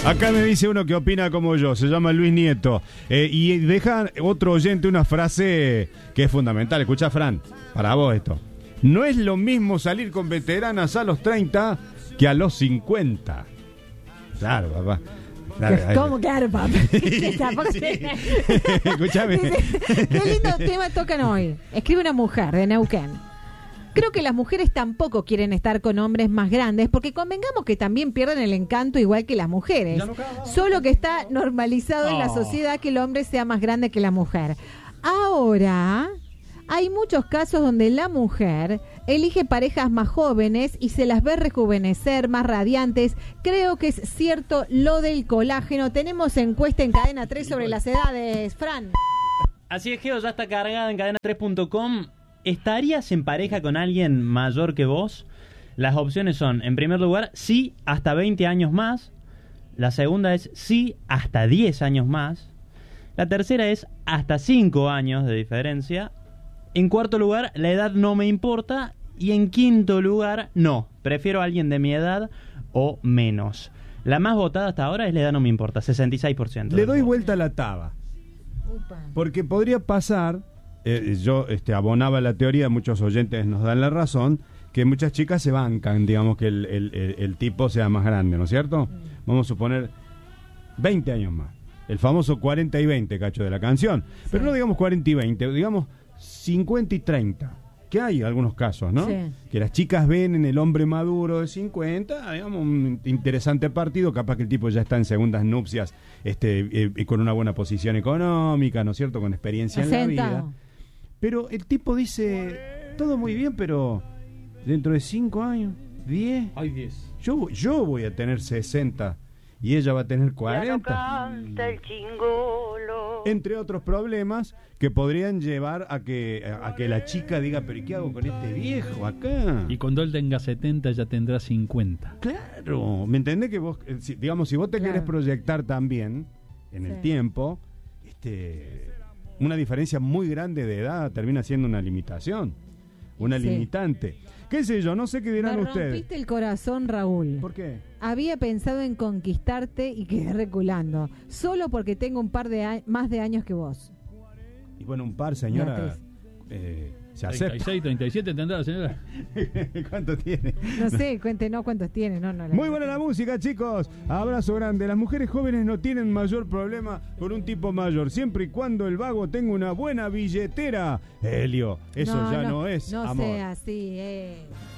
Acá me dice uno que opina como yo, se llama Luis Nieto, y deja otro oyente una frase que es fundamental. Escucha, Fran, para vos esto. No es lo mismo salir con veteranas a los 30 que a los 50. Claro, papá. ¿Cómo claro, papá? Escuchame. Qué lindo tema tocan hoy. Escribe una mujer de Neuquén. Creo que las mujeres tampoco quieren estar con hombres más grandes, porque convengamos que también pierden el encanto igual que las mujeres. Solo que está normalizado en la sociedad que el hombre sea más grande que la mujer. Ahora, hay muchos casos donde la mujer elige parejas más jóvenes y se las ve rejuvenecer, más radiantes. Creo que es cierto lo del colágeno. Tenemos encuesta en Cadena 3 sobre las edades. Fran. Así es, Geo, ya está cargada en cadena3.com. ¿Estarías en pareja con alguien mayor que vos? Las opciones son, en primer lugar, sí, hasta 20 años más. La segunda es sí, hasta 10 años más. La tercera es hasta 5 años de diferencia. En cuarto lugar, la edad no me importa. Y en quinto lugar, no, prefiero a alguien de mi edad o menos. La más votada hasta ahora es la edad no me importa, 66%. Le doy vuelta a la taba. Porque podría pasar... yo abonaba la teoría, muchos oyentes nos dan la razón, que muchas chicas se bancan, digamos, que el tipo sea más grande, ¿no es cierto? Vamos a suponer 20 años más. El famoso 40 y 20, cacho, de la canción. Sí. Pero no digamos 40 y 20, digamos 50 y 30. Que hay algunos casos, ¿no? Sí. Que las chicas ven en el hombre maduro de 50, digamos, un interesante partido, capaz que el tipo ya está en segundas nupcias, con una buena posición económica, ¿no es cierto? Con experiencia en la vida. Pero el tipo dice, todo muy bien, pero dentro de 5 años, 10, hay 10. Yo voy a tener 60 y ella va a tener 40. Ya no canta el chingolo. Entre otros problemas que podrían llevar a que la chica diga, pero ¿y qué hago con este viejo acá? Y cuando él tenga 70 ya tendrá 50. Claro, ¿me entendés? Que vos, digamos, si vos te querés proyectar también en el tiempo, una diferencia muy grande de edad termina siendo una limitación, una limitante. ¿Qué sé yo? No sé qué dirán ustedes. Me rompiste el corazón, Raúl. ¿Por qué? Había pensado en conquistarte y quedé reculando, solo porque tengo un par de más de años que vos. Y bueno, un par, señora, se acepta. 36, 37 tendrá la señora. ¿Cuánto tiene? No sé, cuéntenos cuántos tiene. No, muy buena la música, chicos. Abrazo grande. Las mujeres jóvenes no tienen mayor problema con un tipo mayor, siempre y cuando el vago tenga una buena billetera. Helio, eso no es amor. No sea así,